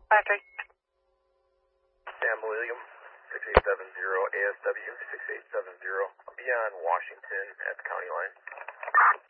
Patrick. Sam William, 6870 ASW, 6870. I'll be on Washington at the county line.